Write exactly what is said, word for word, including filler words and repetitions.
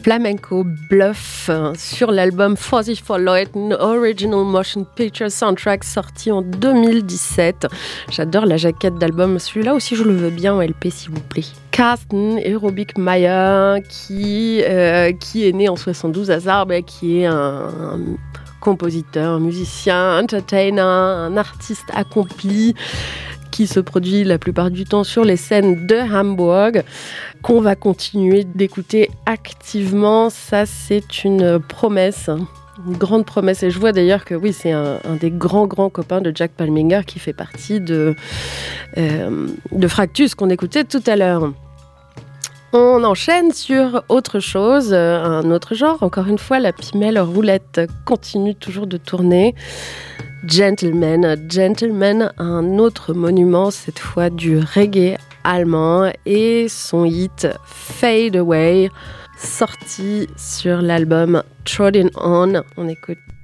Flamenco Bluff sur l'album Vorsicht vor Leuten Original Motion Picture Soundtrack sorti en deux mille dix-sept. J'adore la jaquette d'album, celui-là aussi je le veux bien en L P s'il vous plaît. Carsten Aerobic Meyer qui, euh, qui est né en soixante-douze à Sarbe, qui est un, un compositeur, un musicien, entertainer, un artiste accompli qui se produit la plupart du temps sur les scènes de Hambourg, qu'on va continuer d'écouter activement. Ça, c'est une promesse, une grande promesse. Et je vois d'ailleurs que oui, c'est un, un des grands, grands copains de Jack Palminger qui fait partie de, euh, de Fractus, qu'on écoutait tout à l'heure. On enchaîne sur autre chose, un autre genre. Encore une fois, la Pimelle roulette continue toujours de tourner. Gentleman, Gentleman, un autre monument, cette fois du reggae allemand, et son hit Fade Away, sorti sur l'album Trodden On. On écoute.